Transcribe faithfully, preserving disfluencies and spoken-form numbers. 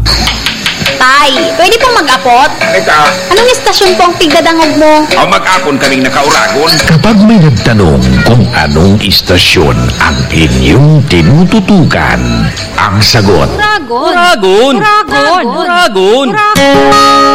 Tay, pwede pong mag-apot? Teka, Anong istasyon po ang tigdadangog mo? ang mag-apon kaming nakauragon. Kapag may nagtanong kung anong istasyon ang inyong tinututukan, ang sagot, Uragon. Uragon! Uragon. Uragon!